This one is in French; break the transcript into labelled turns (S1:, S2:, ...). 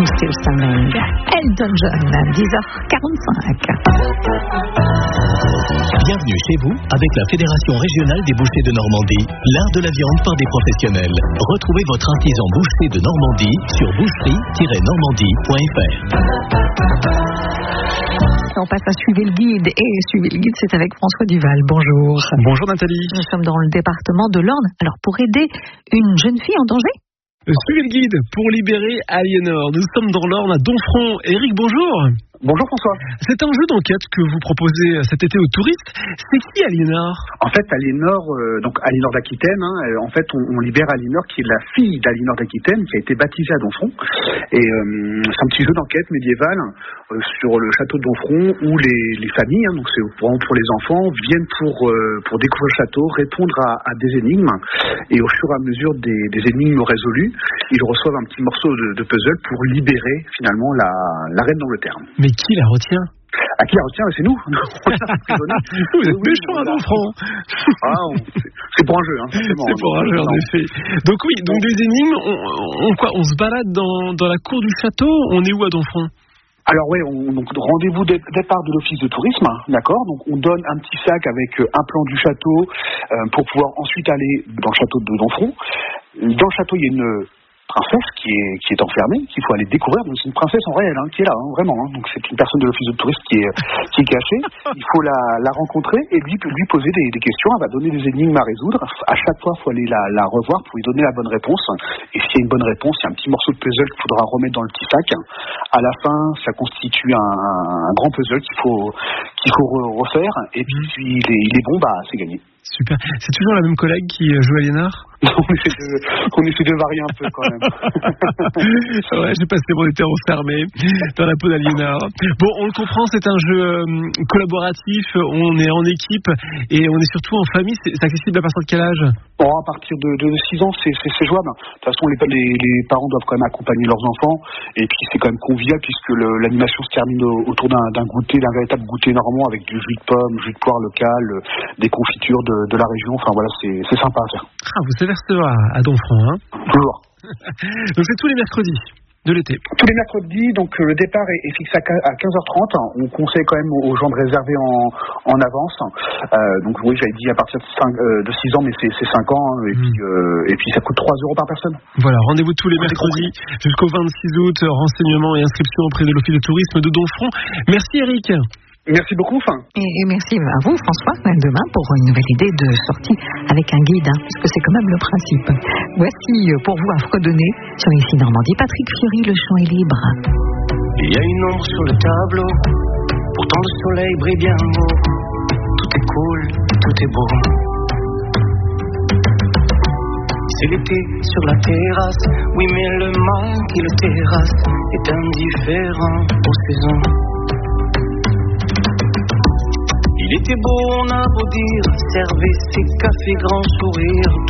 S1: Still Standing. Elton John, 10h45.
S2: Bienvenue chez vous avec la Fédération régionale des bouchers de Normandie, l'art de la viande par des professionnels. Retrouvez votre artisan boucher de Normandie sur boucherie-normandie.fr.
S1: On passe à Suivez le guide. Et Suivez le guide, c'est avec François Duval. Bonjour.
S3: Bonjour Nathalie.
S1: Nous sommes dans le département de l'Orne. Alors, pour aider une jeune fille en danger?
S3: Suivez le guide pour libérer Aliénor. Nous sommes dans l'Orne à Donfront. Eric, bonjour.
S4: Bonjour François.
S3: C'est un jeu d'enquête que vous proposez cet été aux touristes. C'est qui Aliénor?
S4: En fait, Aliénor, donc Aliénor d'Aquitaine, en fait, on libère Aliénor qui est la fille d'Aliénor d'Aquitaine qui a été baptisée à Donfront. Et c'est un petit jeu d'enquête médiéval sur le château de Donfront où les familles, donc c'est vraiment pour les enfants, viennent pour découvrir le château, répondre à des énigmes. Et au fur et à mesure des énigmes résolues, ils reçoivent un petit morceau de puzzle pour libérer finalement la reine d'Angleterre.
S3: Mais qui la retient?
S4: À qui la retient? C'est nous.
S3: Vous êtes méchants à Donfront.
S4: C'est pour un jeu, forcément.
S3: C'est pour un jeu, en effet. Donc oui, donc des énigmes, on se balade dans la cour du château. On est où à Donfront?
S4: Alors oui, donc rendez-vous départ de l'office de tourisme, d'accord. Donc on donne un petit sac avec un plan du château pour pouvoir ensuite aller dans le château de Donfront. Dans le château, il y a une princesse qui est enfermée, qu'il faut aller découvrir. Donc c'est une princesse en réel, qui est là, vraiment. Donc c'est une personne de l'office de tourisme qui est cachée. Il faut la rencontrer et lui poser des questions. Elle va donner des énigmes à résoudre. À chaque fois, il faut aller la revoir pour lui donner la bonne réponse. Et s'il y a une bonne réponse, il y a un petit morceau de puzzle qu'il faudra remettre dans le petit sac. À la fin, ça constitue un grand puzzle qu'il faut refaire. Et puis s'il est bon, c'est gagné.
S3: Super. C'est toujours la même collègue qui joue Aliénor?
S4: On essaie de varier un peu quand même.
S3: Ouais, j'ai passé mon été enfermé dans la peau d'Aliénor. Bon, on le comprend, c'est un jeu collaboratif, on est en équipe et on est surtout en famille. C'est accessible à partir de quel âge?
S4: Bon, à partir de 6 ans, c'est jouable. De toute façon, les parents doivent quand même accompagner leurs enfants et puis c'est quand même convivial puisque l'animation se termine autour d'un goûter, d'un véritable goûter normand avec du jus de pomme, jus de poire local, des confitures de la région. Enfin voilà, c'est sympa à faire.
S3: Ah, vous savez recevoir à Donfront,
S4: Toujours.
S3: Donc c'est tous les mercredis de l'été.
S4: Tous les mercredis, donc le départ est fixé à 15h30. On conseille quand même aux gens de réserver en avance. Donc oui, j'avais dit à partir de 6 ans, mais c'est 5 ans. Et puis ça coûte 3 € par personne.
S3: Voilà, rendez-vous tous les mercredis jusqu'au 26 août. Renseignements et inscriptions auprès de l'Office de tourisme de Donfront. Merci Eric.
S4: Merci beaucoup.
S1: Et merci à vous, François, demain pour une nouvelle idée de sortie avec un guide, puisque c'est quand même le principe. Voici pour vous à fredonner sur ici Normandie. Patrick Fiori, le chant est libre.
S5: Il y a une ombre sur le tableau, pourtant le soleil brille bien haut. Tout est cool, tout est beau. C'est l'été sur la terrasse, oui mais le mal qui le terrasse est indifférent aux saisons. Il était beau, on a beau dire, servez ces cafés grand sourire.